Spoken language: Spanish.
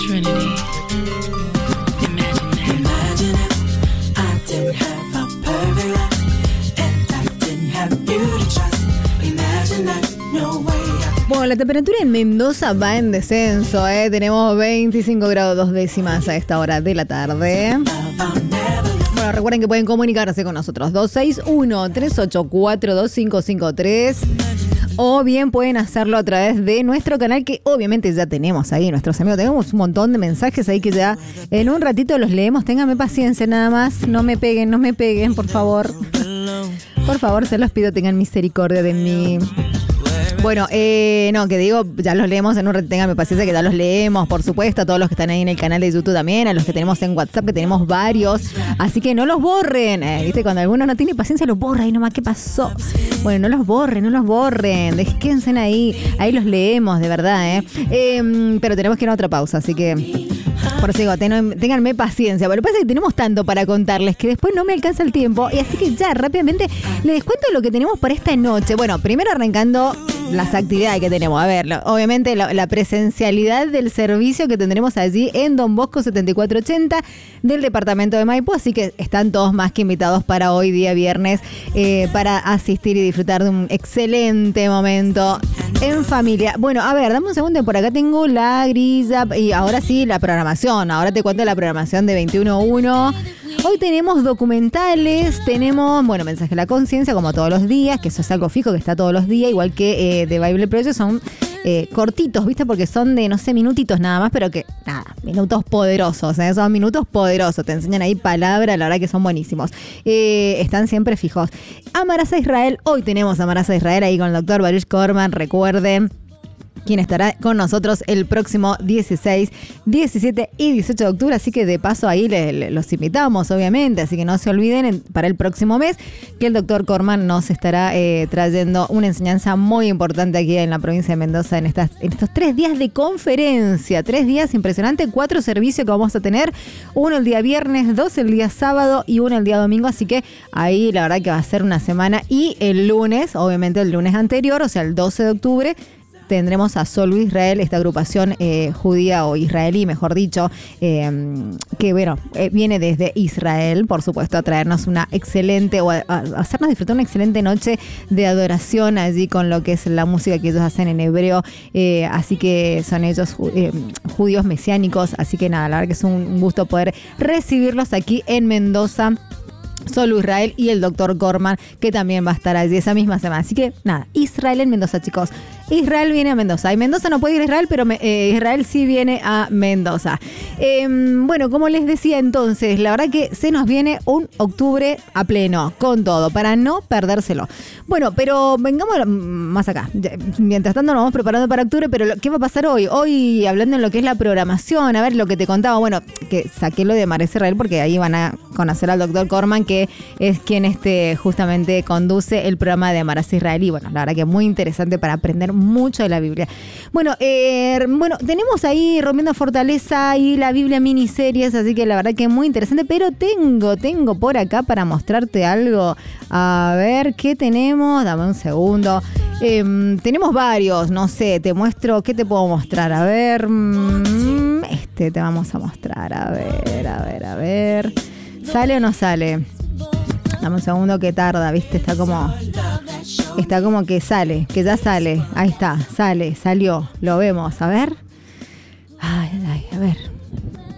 Trinity. Imagine it. I didn't have a perfect life, and I didn't have you to trust. Imagine that, no way. Bueno, la temperatura en Mendoza va en descenso, Tenemos 25 grados 2 décimas a esta hora de la tarde. Bueno, recuerden que pueden comunicarse con nosotros 261-384-2553 o bien pueden hacerlo a través de nuestro canal que obviamente ya tenemos ahí, nuestros amigos. Tenemos un montón de mensajes ahí que ya en un ratito los leemos. Ténganme paciencia nada más, no me peguen, por favor. Por favor, se los pido, tengan misericordia de mí. Bueno, no, que digo, ya los leemos en un ratito, ténganme paciencia que ya los leemos, por supuesto, a todos los que están ahí en el canal de YouTube también, a los que tenemos en WhatsApp, que tenemos varios, así que no los borren, ¿viste? Cuando alguno no tiene paciencia los borra y nomás, ¿qué pasó? Bueno, no los borren, desquensen ahí los leemos, de verdad, pero tenemos que ir a otra pausa, así que... Por eso digo, ténganme paciencia. Pero lo que pasa es que tenemos tanto para contarles que después no me alcanza el tiempo. Y así que ya rápidamente les cuento lo que tenemos para esta noche. Bueno, primero arrancando las actividades que tenemos. A ver, obviamente la presencialidad del servicio que tendremos allí en Don Bosco 7480 del departamento de Maipú. Así que están todos más que invitados para hoy, día viernes, para asistir y disfrutar de un excelente momento en familia. Bueno, a ver, dame un segundo. Por acá tengo la grilla y ahora sí la programación. Ahora te cuento la programación de 21.1. Hoy tenemos documentales, tenemos, bueno, Mensaje a la Conciencia, como todos los días, que eso es algo fijo que está todos los días, igual que The Bible Project, son cortitos, ¿viste? Porque son de, no sé, minutitos nada más, pero que, nada, minutos poderosos, son minutos poderosos, te enseñan ahí palabras, la verdad que son buenísimos. Están siempre fijos. Amarás a Israel, hoy tenemos Amarás a Israel ahí con el doctor Baruch Korman, recuerden. Quien estará con nosotros el próximo 16, 17 y 18 de octubre. Así que de paso ahí los invitamos, obviamente. Así que no se olviden para el próximo mes que el doctor Korman nos estará trayendo una enseñanza muy importante aquí en la provincia de Mendoza en estos 3 días de conferencia. 3 días impresionantes, 4 servicios que vamos a tener. 1 el día viernes, 2 el día sábado y 1 el día domingo. Así que ahí la verdad que va a ser una semana. Y el lunes, obviamente el lunes anterior, o sea el 12 de octubre, tendremos a Solo Israel, esta agrupación judía o israelí, mejor dicho, que bueno, viene desde Israel, por supuesto, a traernos una excelente, o a hacernos disfrutar una excelente noche de adoración allí con lo que es la música que ellos hacen en hebreo, así que son ellos judíos mesiánicos, así que nada, la verdad que es un gusto poder recibirlos aquí en Mendoza. Solo Israel y el doctor Korman, que también va a estar allí esa misma semana. Así que nada, Israel en Mendoza, chicos. Israel viene a Mendoza. Y Mendoza no puede ir a Israel, pero Israel sí viene a Mendoza. Bueno, como les decía entonces, la verdad que se nos viene un octubre a pleno, con todo, para no perdérselo. Bueno, pero vengamos más acá. Mientras tanto nos vamos preparando para octubre, pero ¿qué va a pasar hoy? Hoy, hablando en lo que es la programación, a ver lo que te contaba, bueno, que saqué lo de Amarás a Israel porque ahí van a conocer al doctor Korman, que es quien justamente conduce el programa de Amarás a Israel. Y bueno, la verdad que es muy interesante para aprender mucho de la Biblia. Bueno, tenemos ahí Rompiendo Fortaleza y la Biblia miniseries, así que la verdad que es muy interesante, pero tengo por acá para mostrarte algo. A ver, ¿qué tenemos? Dame un segundo. Tenemos varios, no sé, te muestro, ¿qué te puedo mostrar? A ver, te vamos a mostrar, a ver. ¿Sale o no sale? Dame un segundo que tarda, ¿viste? Está como que sale, que ya sale. Ahí está, salió. Lo vemos, a ver. Ay,